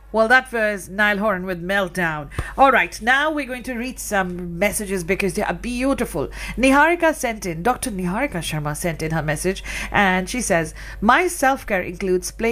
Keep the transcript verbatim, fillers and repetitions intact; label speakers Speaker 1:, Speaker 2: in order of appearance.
Speaker 1: Well, that was Niall Horan with Meltdown. All right, now we're going to read some messages because they are beautiful. Niharika sent in, Doctor Niharika Sharma sent in her message, and she says, my self care includes playing